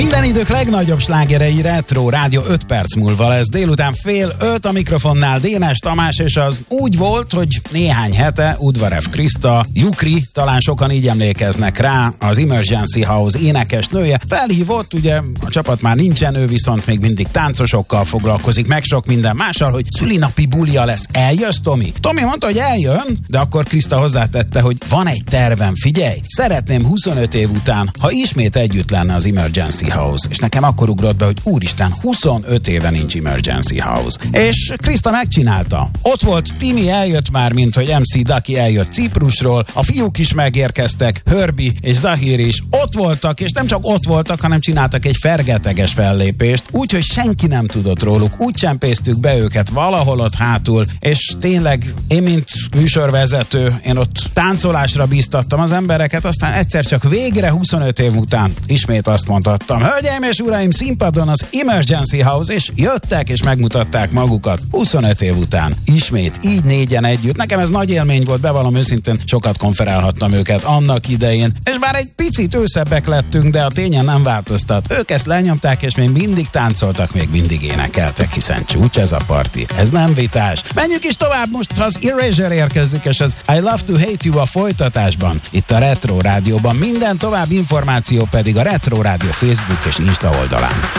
Minden idők legnagyobb slágerei Retro Rádió 5 perc múlva lesz. Délután 4:30 a mikrofonnál Dénes Tamás, és az úgy volt, hogy néhány hete Udvarev Kriszta, Jukri, talán sokan így emlékeznek rá, az Emergency House énekesnője, felhívott, ugye a csapat már nincsen, ő viszont még mindig táncosokkal foglalkozik, meg sok minden mással, hogy szülinapi bulia lesz. Eljössz, Tomi? Tomi mondta, hogy eljön, de akkor Kriszta hozzátette, hogy van egy tervem, figyelj, szeretném 25 év után, ha ismét együtt lenne az Emergency House. És nekem akkor ugrott be, hogy úristen, 25 éve nincs Emergency House. És Kriszta megcsinálta. Ott volt, Timi eljött már, mint hogy MC Ducky eljött Ciprusról, a fiúk is megérkeztek, Herbie és Zahir is ott voltak, és nem csak ott voltak, hanem csináltak egy fergeteges fellépést, úgyhogy senki nem tudott róluk, úgy csempésztük be őket valahol ott hátul, és tényleg én, mint műsorvezető, én ott táncolásra bíztattam az embereket, aztán egyszer csak végre 25 év után ismét azt mondhattam, hölgyeim és uraim, színpadon az Emergency House, és jöttek és megmutatták magukat 25 év után. Ismét, így négyen együtt. Nekem ez nagy élmény volt, bevallom őszintén, sokat konferálhattam őket annak idején, és bár egy picit őszebbek lettünk, de a tényen nem változtat. Ők ezt lenyomták, és még mindig táncoltak, még mindig énekeltek, hiszen csúcs ez a parti. Ez nem vitás. Menjünk is tovább, most az Erasure érkezik, és az I Love to Hate You a folytatásban. Itt a Retro Rádióban. Minden további információ pedig a Retro Rádió Facebook és Insta oldalán.